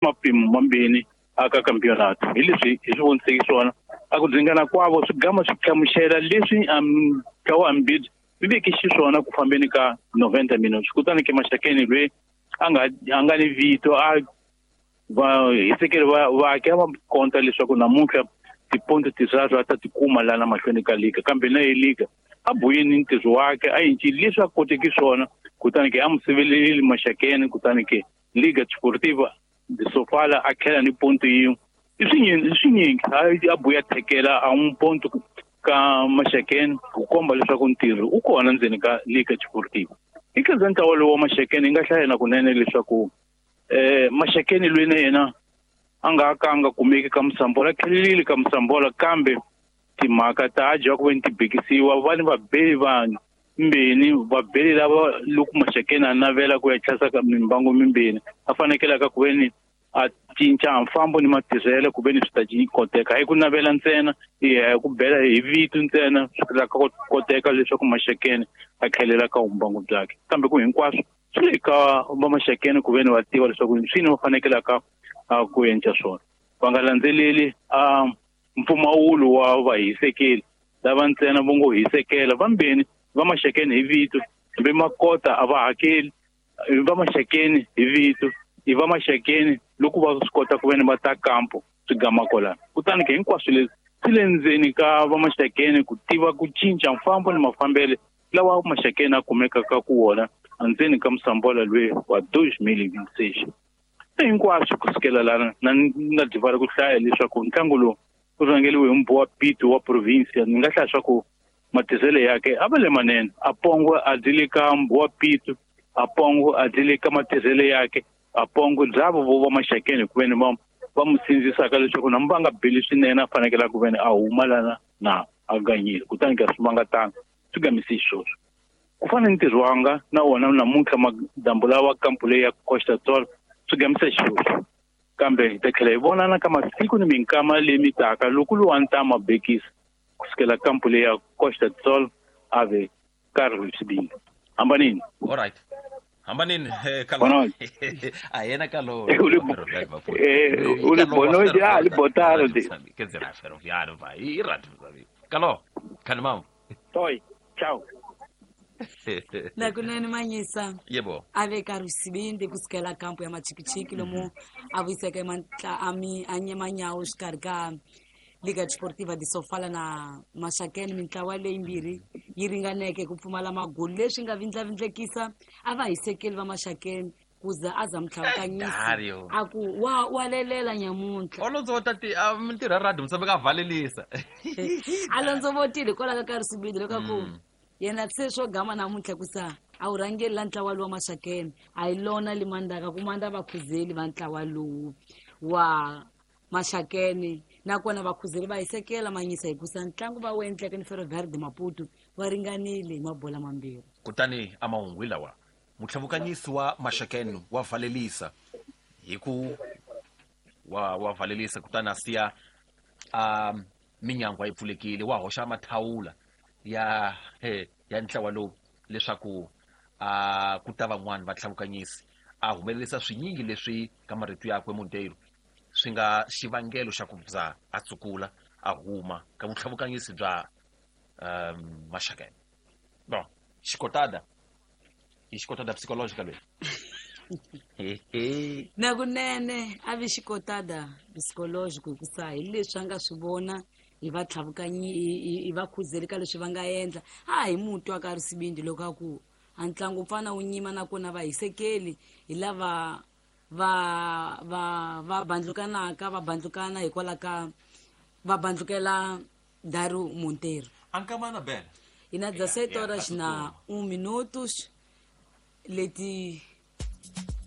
mapimu mambini aka campeonato hi leswi hi swi voniseki swona a ku dzingana kwavo swi gama swi hlamusela leswi kawa ambid vi veke xiswona ku fambeni ka 90 minutos kutani ke Mashakeni lwe a nga ni vito a va hisekele va ke va konta leswaku namuntlha tiponto tisathu ata tikuma lana mahlweni ka liga kambe na liga a buyini ntirho wake a yinci leswi a koteki swona kutani ke a musiveleli Mashakeni kutani ke Liga Desportiva de Sofala a khela ni ponto yin'we swinyingi a buya thekela a ponto ka Mashakeni ku komba leswaku ntirho u kona ndzeni ka Liga Desportiva eka ntlawa lowu wa Mashakeni nga hlayana kunene leswaku Mashakeni lwena yena anga kumeki ka Msambola khelelile ka Msambola kambe timhaka ta aja ku veni tibekisiwa vani va beli vanhu mbeni va beli lava loko Mashakeni a navela ku ya tlhasa ka mimbangu mimbeni a fanekela ka ku veni a cinca mfambo ni matirhelo ku veni swi ta koteka hi ku navela ntsena hi ku bela hi vito ntsena swi la koteka leswaku Mashakeni a khelela ka umbangu byakhe kambe ku hinkwaswo swi le ka va Mashakeni ku veni va tiva leswaku swini va fanekela ka ku endla swona va nga landzeleli mpfumawulo wa vahisekeli lava ntsena vo ngo hisekela vambeni va Mashakeni hi vito hambi makota a va hakeli va Mashakeni hi vito hi va Mashakeni loko va swi kota ku veni va ta kampo swi gama kola kutani ke hinkwaswo leswi swi le ndzeni ka va Mashakeni ku tiva ku cinca mfambo ni mafambele lawa Mashakeni a kumekaka ku wona ndzeni ka Msambola lwe wa 2026 hinkwaswo ku sukela lana na divara ku hlaya leswaku ntlangu lowu u rhangeliwe hi Mbowa Pito wa provincia ni nga hlaya swaku matizele yake a va le manene a pongo a dile ka Mbowa Pito a pongo a dile ka matizele yake a pongo dzavo vo va Mashakeni ku veni va musindzisaka leswaku na mbanga beli swinene a fanekela ku veni a huma lana na a ganyile kutani ka swimanga tanga swi gamise swoswo ku fana ntirho wanga na wona namuntlha madambu lawa kampu leyi ya Costa Tol swi gamise swoswo kambe hi ta tlhela hi vonana ka masiku ni minkama leyi mi taka loko lo wa ntama bekisa kusukela kampu leyi ya Costa Tol ave Carlos Sibili hambanini alright hambanini Kalo ayena Kalo uli bono ja li botaro de che sarà ferroviario vai i radio Kalo kanimam toi ciao nakunene Manyisa yebo ave Karusibindi kusukela kampu ya machikichiki lomu aviseke mantla anyemanyawo xikarhi ka Liga Desportiva de Sofala na Mashakeni mitlawa leyimbirhi yi ringaneke ku pfumala magoli leswi nga vindlavindlekisa a va hisekeli va Mashakeni kuza aza mtlhavukanyisi aku wa lelela nyamuntlha olonzo tati mintirho radio msabe ka valelisa alonzo votile kola ka Karusibindi lokaku yena se swo gama namuntlha kusa a wu rhangeli la ntlawa lowu wa Mashakeni a yi lona limandaka ku manda vakhuzeli va ntlawa lowu wa Mashakeni nakona vakhuzeli va hisekela Manyisa hikusa ntlangu va wendleke ni Ferroviário de Maputo va ringanile mabola mambirhi kutani amahungu lawa mutlhavukanyisi wa Mashakeni wa valelisa hi ku wa valelisa kutani asiya minyango yi pfulekile wa hoxa mathawula ya ntlawa lowu leswaku ku ta van'wana vatlhavukanyisi a humelerisa swinyingi leswi ka marito yakwe Monteiro swi nga xivangelo xa ku bya a tsukula a huma ka vutlhavukanyisi bya Mashakeni bon xikotada psychological nakunene a vi xikotada psychological hikusa hi leswi a nga swi vona hi vatlhavukanyi hi vakhuzeli ka leswi va nga endla hi muti wa Karusibindi loko a ku a ntlangu mfana wu nyima nakona va hisekeli hi lava va bandlukana hikwalaho ka va bandlukela Dario Monteiro ankamana bene ina 17 horas na 1 minutos leti